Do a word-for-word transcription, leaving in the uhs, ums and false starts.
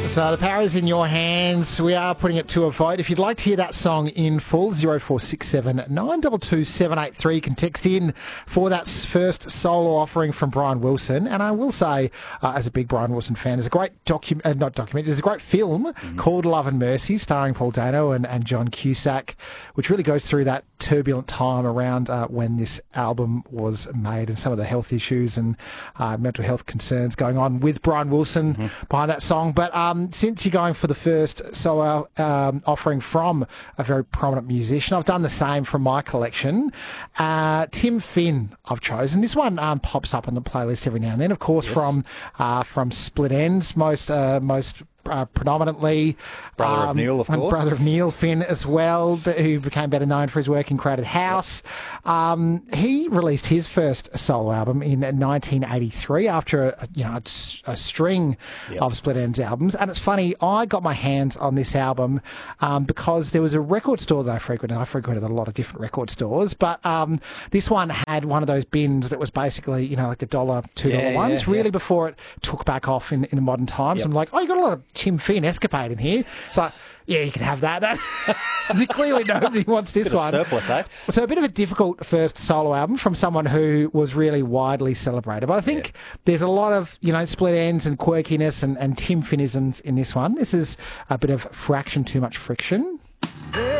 So the power is in your hands. We are putting it to a vote. If you'd like to hear that song in full, zero four six seven nine two two seven eight three can text in for that first solo offering from Brian Wilson. And I will say, uh, as a big Brian Wilson fan, there's a great docu- uh, not documentary, there's a great film mm-hmm. called Love and Mercy, starring Paul Dano and, and John Cusack, which really goes through that turbulent time around uh, when this album was made and some of the health issues and uh, mental health concerns going on with Brian Wilson mm-hmm. behind that song. But um, since you're going for the first solo um, offering from a very prominent musician, I've done the same from my collection. Uh, Tim Finn I've chosen. This one um, pops up on the playlist every now and then, of course, yes. from uh, from Split Enz, most uh, most Uh, predominantly. Brother um, of Neil, of course. Brother of Neil Finn as well, who became better known for his work in Crowded House. Yep. Um, he released his first solo album in nineteen eighty-three after a, you know, a, a string yep. of Split Enz albums. And it's funny, I got my hands on this album um, because there was a record store that I frequented. I frequented a lot of different record stores, but um, this one had one of those bins that was basically, you know, like the dollar, two dollar yeah, ones, yeah, really yeah. before it took back off in, in the modern times. Yep. I'm like, oh, you got a lot of Tim Finn escapade in here. It's like, yeah, you can have that. Clearly nobody wants this bit one. Of surplus, eh? So a bit of a difficult first solo album from someone who was really widely celebrated. But I think yeah. there's a lot of, you know, Split Enz and quirkiness and, and Tim Finnisms in this one. This is a bit of fraction too much friction.